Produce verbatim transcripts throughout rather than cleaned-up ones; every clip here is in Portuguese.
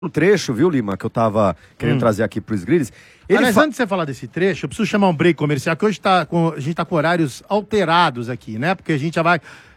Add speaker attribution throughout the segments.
Speaker 1: Um trecho, viu, Lima, que eu tava querendo hum. trazer aqui pros Griles.
Speaker 2: Mas fa... antes de você falar desse trecho, eu preciso chamar um break comercial, que hoje tá com... a gente tá com horários alterados aqui, né? Porque a gente já vai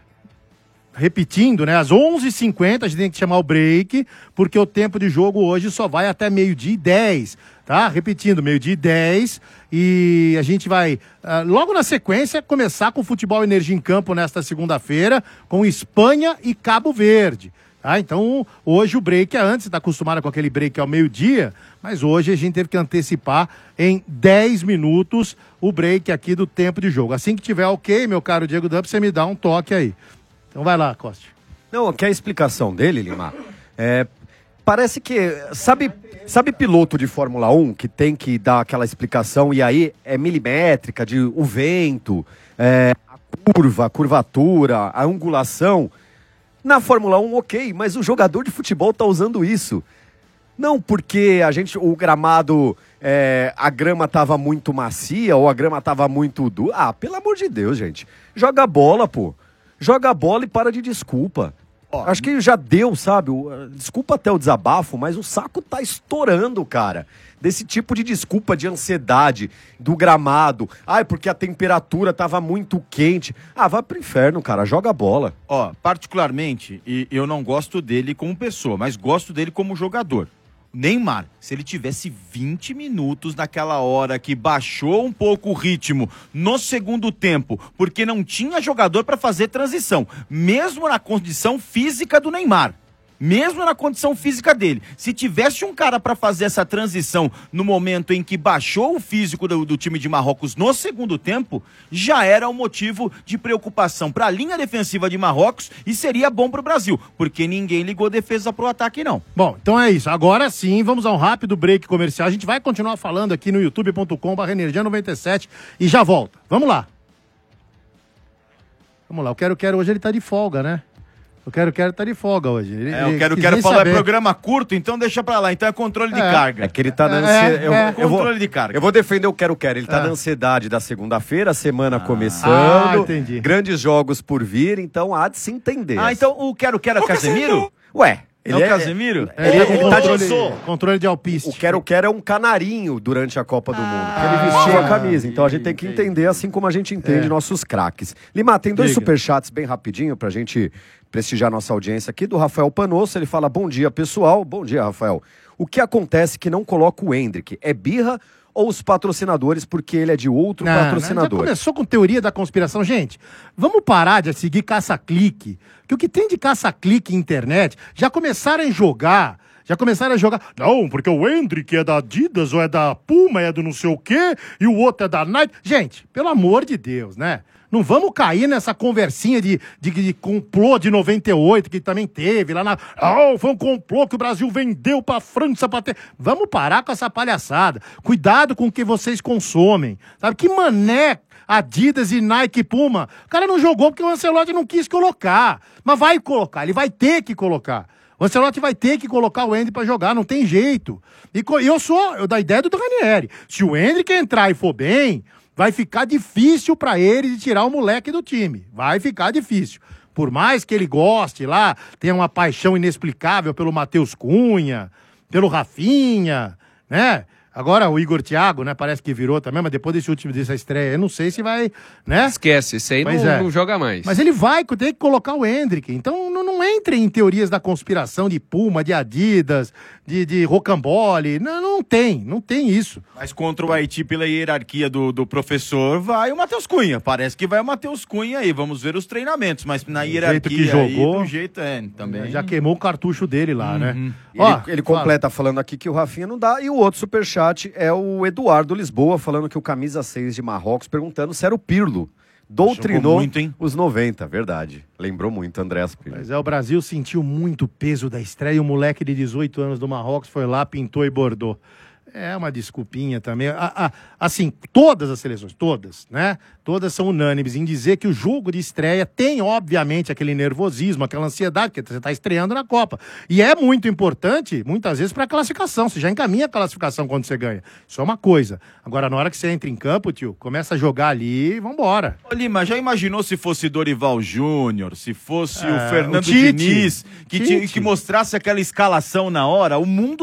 Speaker 2: repetindo, né? Às onze e cinquenta a gente tem que chamar o break, porque o tempo de jogo hoje só vai até meio-dia e dez, tá? Repetindo, meio-dia e dez, e a gente vai, uh, logo na sequência, começar com o Futebol Energia em Campo nesta segunda-feira, com Espanha e Cabo Verde. Ah, então, hoje o break é antes, está acostumado com aquele break ao meio-dia, mas hoje a gente teve que antecipar em dez minutos o break aqui do tempo de jogo. Assim que tiver ok, meu caro Diego Dump, você me dá um toque aí. Então vai lá, Costa.
Speaker 1: Não, aqui a explicação dele, Lima, é, parece que, sabe, sabe piloto de Fórmula um que tem que dar aquela explicação e aí é milimétrica, de o vento, é, a curva, a curvatura, a angulação... Na Fórmula um, ok, mas o jogador de futebol tá usando isso. Não porque a gente, o gramado, é, a grama tava muito macia ou a grama tava muito dura. Ah, pelo amor de Deus, gente. Joga bola, pô. Joga bola e para de desculpa. Ó, acho que já deu, sabe? Desculpa até o desabafo, mas o saco tá estourando, cara. Desse tipo de desculpa de ansiedade, do gramado. Ai, porque a temperatura tava muito quente. Ah, vai pro inferno, cara. Joga bola.
Speaker 3: Ó, particularmente, e eu não gosto dele como pessoa, mas gosto dele como jogador. Neymar, se ele tivesse vinte minutos naquela hora que baixou um pouco o ritmo no segundo tempo, porque não tinha jogador para fazer transição, mesmo na condição física do Neymar, mesmo na condição física dele, se tivesse um cara para fazer essa transição no momento em que baixou o físico do, do time de Marrocos no segundo tempo, já era um motivo de preocupação para a linha defensiva de Marrocos e seria bom para o Brasil, porque ninguém ligou defesa para o ataque, não.
Speaker 2: Bom, então é isso. Agora sim, vamos a um rápido break comercial. A gente vai continuar falando aqui no youtube ponto com barra energia noventa e sete e já volta. Vamos lá. Vamos lá. O Quero Quero hoje ele tá de folga, né? Eu quero, quero tá de folga hoje. Ele,
Speaker 3: é, eu quero, quero falar é programa curto, então deixa pra lá. Então é controle de
Speaker 1: é,
Speaker 3: carga.
Speaker 1: É que ele tá na ansiedade.
Speaker 2: É,
Speaker 1: eu,
Speaker 2: é.
Speaker 1: eu
Speaker 3: Controle
Speaker 1: vou,
Speaker 3: de carga.
Speaker 1: Eu vou defender o Quero Quero. Ele tá
Speaker 2: é.
Speaker 1: na ansiedade da segunda-feira, a semana ah. começando.
Speaker 2: Ah, entendi.
Speaker 1: Grandes jogos por vir, então há de se entender.
Speaker 3: Ah, então o Quero Quero é o Casemiro?
Speaker 1: Ué.
Speaker 3: Ele é o Casemiro?
Speaker 2: É, ele, ele, ele
Speaker 1: tá
Speaker 2: controle,
Speaker 1: de
Speaker 2: controle de alpiste.
Speaker 1: O Quero Quero é um canarinho durante a Copa do Mundo.
Speaker 2: Ah,
Speaker 1: ele vestiu
Speaker 2: ah,
Speaker 1: a camisa. Então a gente tem que entender assim como a gente entende é. nossos craques. Lima, tem dois
Speaker 2: Diga.
Speaker 1: superchats bem rapidinho pra gente prestigiar nossa audiência aqui. Do Rafael Panosso, ele fala: bom dia, pessoal. Bom dia, Rafael. O que acontece que não coloca o Endrick? É birra ou os patrocinadores porque ele é de outro não, patrocinador?
Speaker 2: Já começou com teoria da conspiração. Gente, vamos parar de seguir caça-clique. Que o que tem de caça-clique em internet, já começaram a jogar, já começaram a jogar, não, porque o Endrick é da Adidas, ou é da Puma, é do não sei o quê, e o outro é da Nike. Gente, pelo amor de Deus, né? Não vamos cair nessa conversinha de, de, de complô de noventa e oito, que também teve lá na... Oh, foi um complô que o Brasil vendeu pra França pra ter... Vamos parar com essa palhaçada. Cuidado com o que vocês consomem. Sabe, que mané Adidas e Nike e Puma. O cara não jogou porque o Ancelotti não quis colocar. Mas vai colocar, ele vai ter que colocar. O Ancelotti vai ter que colocar o Endrick pra jogar, não tem jeito. E eu sou eu da ideia do Ranieri. Se o Endrick entrar e for bem... vai ficar difícil pra ele de tirar o moleque do time. Vai ficar difícil. Por mais que ele goste lá, tenha uma paixão inexplicável pelo Matheus Cunha, pelo Rafinha, né? Agora o Igor Thiago, né? Parece que virou também, mas depois desse último, dessa estreia, eu não sei se vai, né?
Speaker 4: Esquece, esse aí não,
Speaker 2: é.
Speaker 4: não joga mais.
Speaker 2: Mas ele vai ter que colocar o Endrick. Então não, não entre em teorias da conspiração de Puma, de Adidas, de, de rocambole. Não, não tem, não tem isso.
Speaker 3: Mas contra o Haiti, pela hierarquia do, do professor, vai o Matheus Cunha. Parece que vai o Matheus Cunha aí. Vamos ver os treinamentos, mas na hierarquia
Speaker 2: que jogou,
Speaker 3: aí, do jeito é, também.
Speaker 2: Já queimou o cartucho dele lá, uhum. né?
Speaker 1: Ó, ele ele completa falando aqui que o Rafinha não dá. E o outro superchat é o Eduardo Lisboa, falando que o camisa seis de Marrocos, perguntando se era o Pirlo. Doutrinou muito, os noventa, verdade. Lembrou muito, Andrés Pirlo.
Speaker 2: Mas é, o Brasil sentiu muito peso da estreia e o moleque de dezoito anos do Marrocos foi lá, pintou e bordou. É uma desculpinha também. A, a, assim, todas as seleções, todas, né? Todas são unânimes em dizer que o jogo de estreia tem, obviamente, aquele nervosismo, aquela ansiedade, porque você está estreando na Copa. E é muito importante, muitas vezes, para a classificação. Você já encaminha a classificação quando você ganha. Isso é uma coisa. Agora, na hora que você entra em campo, tio, começa a jogar ali e vambora.
Speaker 3: Ô, Lima, já imaginou se fosse Dorival Júnior, se fosse
Speaker 2: É,
Speaker 3: o Fernando
Speaker 2: o Tite.
Speaker 3: Diniz, que,
Speaker 2: Tite.
Speaker 3: te- que mostrasse aquela escalação na hora? O mundo